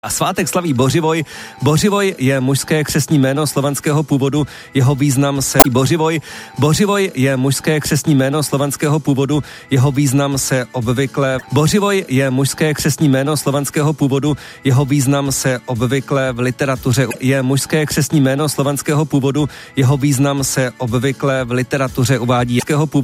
A svátek slaví Bořivoj. Bořivoj je mužské křestní jméno slovanského původu, jeho význam se Bořivoj je mužské křestní jméno slovanského původu, jeho význam se obvykle Bořivoj je mužské křestní jméno slovanského původu, jeho význam se obvykle v literatuře je mužské křestní jméno slovanského původu, jeho význam se obvykle v literatuře uvádí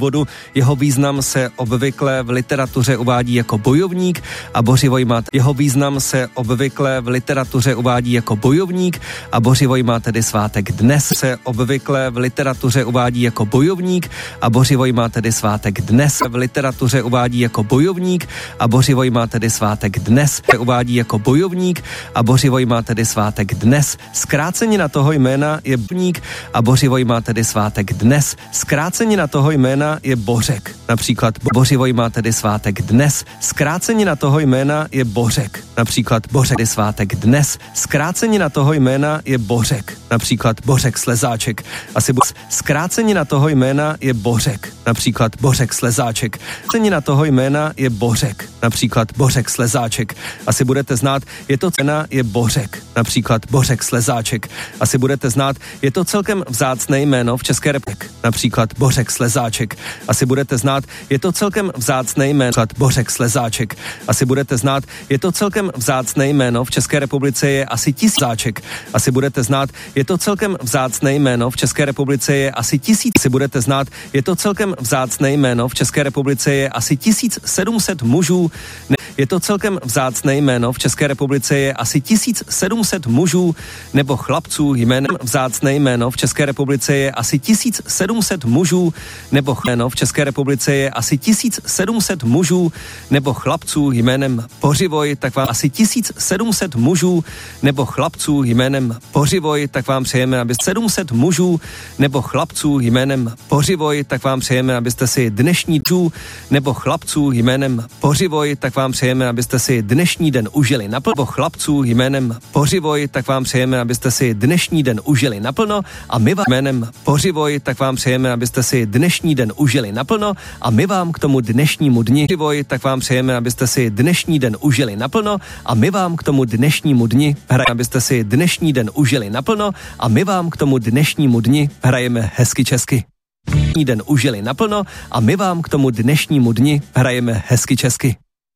jeho význam se obvykle v literatuře uvádí jako bojovník a Bořivoj má jeho význam se obvykle v literatuře uvádí jako bojovník a Bořivoj má tedy svátek dnes. Se obvykle v literatuře uvádí jako bojovník a Bořivoj má tedy svátek dnes. V literatuře uvádí jako bojovník a Bořivoj má tedy svátek dnes. Uvádí jako bojovník a Bořivoj má tedy svátek dnes. Zkrácenina toho jména je bojovník a Bořivoj má tedy svátek dnes. Zkrácenina toho jména je Bořek. Například Bořivoj má tedy svátek dnes. Zkrácenina toho jména je Bořek. Například Bořek svátek dnes. Zkrácenina toho jména je Bořek. Například Bořek Slezáček. Zkrácenina toho jména je Bořek. Například Bořek Slezáček. Zkrácenina toho jména je Bořek. Například Bořek Slezáček. Asi budete znát, je to cena je Bořek. Například Bořek Slezáček. Asi budete znát, je to celkem vzácné jméno v České republice. Například Bořek Slezáček. Asi budete znát, je to celkem vzácné jméno. Bořek Slezáček. Asi budete znát, je to celkem vzácné jméno v České republice je asi 1000 záček. Asi budete znát, je to celkem vzácné jméno v České republice je asi 1000. Asi budete znát, je to celkem vzácné jméno v České republice je asi 1700 mužů. Je to celkem vzácné jméno v České republice je asi 1700 mužů nebo chlapců jménem vzácné jméno v České republice je asi 1700 mužů nebo jméno v České republice je asi 1700 mužů nebo chlapců jménem Bořivoj, tak vám asi 1700 mužů nebo chlapců jménem Bořivoj, tak vám přejeme, aby 700 mužů nebo chlapců jménem Bořivoj, tak vám přejeme, abyste si dnešní nebo chlapců jménem Bořivoj, tak vám přejeme, abyste si dnešní den užili naplno. Chlapců jménem Bořivoj, tak vám přejeme, abyste si dnešní den užili naplno a my vám jménem Bořivoj, tak vám přejeme, abyste si dnešní den užili naplno a my vám k tomu dnešnímu dni Bořivoj, tak vám přejeme, abyste si dnešní den užili naplno a my vám k tomu dnešnímu dni abyste si dnešní den užili naplno a my vám k tomu dnešnímu dni hrajeme hezky česky. Den užili naplno a my vám k tomu dnešnímu dni hrajeme hezky česky.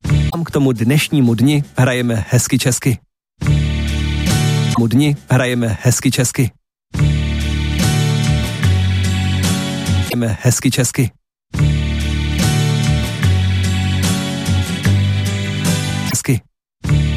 K tomu dnešnímu dni hrajeme hezky česky. Dni hrajeme hezky česky. Hezky česky.